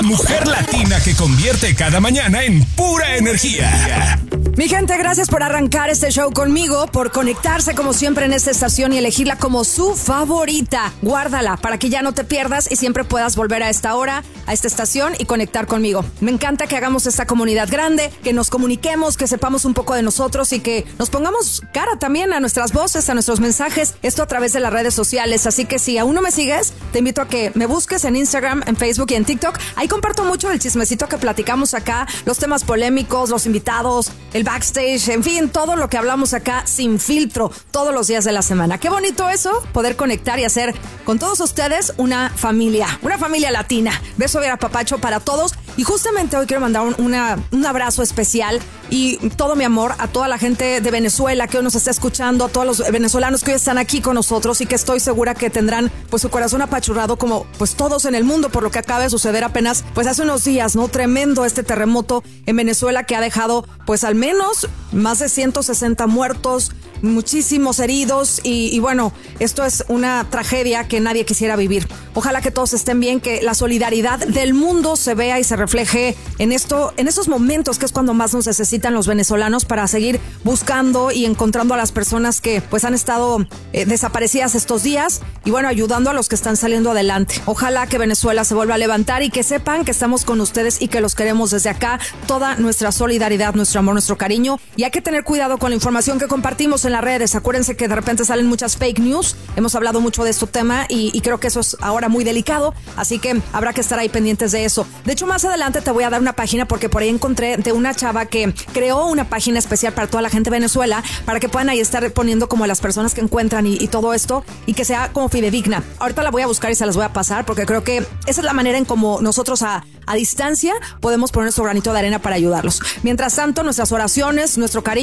Mujer latina que convierte cada mañana en pura energía. Mi gente, gracias por arrancar este show conmigo, por conectarse como siempre en esta estación y elegirla como su favorita. Guárdala para que ya no te pierdas y siempre puedas volver a esta hora, a esta estación y conectar conmigo. Me encanta que hagamos esta comunidad grande, que nos comuniquemos, que sepamos un poco de nosotros y que nos pongamos cara también a nuestras voces, a nuestros mensajes, esto a través de las redes sociales. Así que si aún no me sigues, te invito a que me busques en Instagram, en Facebook y en TikTok. Ahí comparto mucho el chismecito que platicamos acá, los temas polémicos, los invitados, el backstage, en fin, todo lo que hablamos acá sin filtro todos los días de la semana. Qué bonito eso, poder conectar y hacer con todos ustedes una familia latina. Beso de apapacho para todos. Y justamente hoy quiero mandar un abrazo especial y todo mi amor a toda la gente de Venezuela que hoy nos está escuchando, a todos los venezolanos que hoy están aquí con nosotros y que estoy segura que tendrán pues su corazón apachurrado como pues todos en el mundo por lo que acaba de suceder apenas pues hace unos días, ¿no? Tremendo este terremoto en Venezuela que ha dejado pues al menos más de 160 muertos, muchísimos heridos y bueno, esto es una tragedia que nadie quisiera vivir. Ojalá que todos estén bien, que la solidaridad del mundo se vea y se refleje en estos momentos que es cuando más nos necesitan los venezolanos para seguir buscando y encontrando a las personas que pues han estado desaparecidas estos días y bueno, ayudando a los que están saliendo adelante. Ojalá que Venezuela se vuelva a levantar y que sepan que estamos con ustedes y que los queremos desde acá, toda nuestra solidaridad, nuestro amor, nuestro cariño, y hay que tener cuidado con la información que compartimos en las redes. Acuérdense que de repente salen muchas fake news, hemos hablado mucho de este tema y creo que eso es ahora muy delicado, así que habrá que estar ahí pendientes de eso. De hecho, más adelante te voy a dar una página porque por ahí encontré de una chava que creó una página especial para toda la gente de Venezuela, para que puedan ahí estar poniendo como las personas que encuentran y todo esto, y que sea como fidedigna. Ahorita la voy a buscar y se las voy a pasar porque creo que esa es la manera en como nosotros a distancia podemos poner nuestro granito de arena para ayudarlos. Mientras tanto, nuestras oraciones, nuestro cariño